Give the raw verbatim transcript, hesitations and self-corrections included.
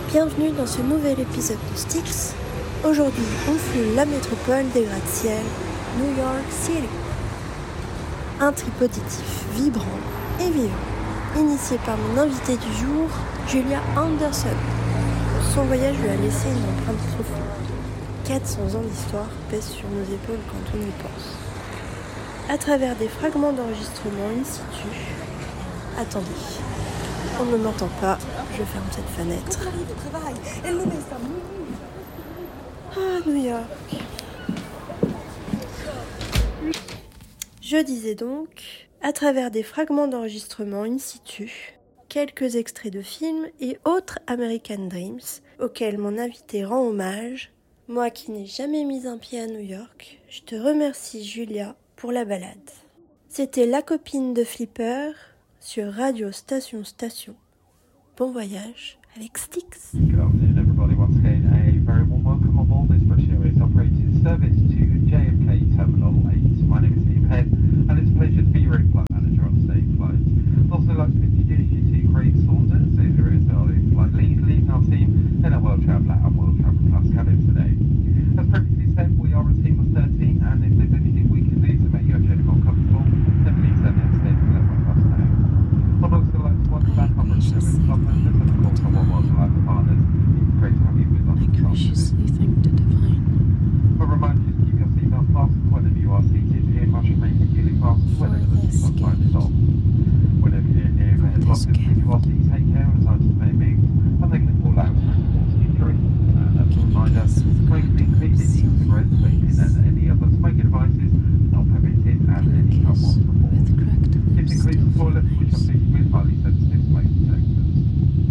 Bienvenue dans ce nouvel épisode de Styx. Aujourd'hui, on fouille la métropole des gratte-ciel, New York City. Un trip auditif vibrant et vivant, initié par mon invité du jour, Julia Anderson. Son voyage lui a laissé une empreinte profonde. quatre cents ans d'histoire pèsent sur nos épaules quand on y pense. À travers des fragments d'enregistrement in situ. Attendez, on ne m'entend pas, je ferme cette fenêtre. Ah, New York. Je disais donc, à travers des fragments d'enregistrement in situ, quelques extraits de films et autres American Dreams auxquels mon invité rend hommage. Moi qui n'ai jamais mis un pied à New York, je te remercie Julia pour la balade. C'était La copine de Flipper sur Radio Station Station. Bon voyage avec Styx. Good afternoon everybody, once again a very warm welcome on board this British Airways operated service to J F K Terminal eight. My name is Steve Head and it's a pleasure to be your flight manager on today's flight. I'd also like to introduce you to Craig Saunders, who is our flight lead, leading our team in our World Traveller and World Travel Plus cabins today. As previously said, we are a team of thirteen and if there's anything we can do to make your journey more comfortable, then please don't hesitate to let one of us know. I'd also like to welcome back our British Airways club members and of course our World Life partners. It's great to have you with us this afternoon. Thank the divine. A reminder to keep your seatbelt fastened whenever you are seated. Earmuffs remain securely fastened whenever the seatbelt sign is off. Whenever you're near overhead lockers, please you are seated, take care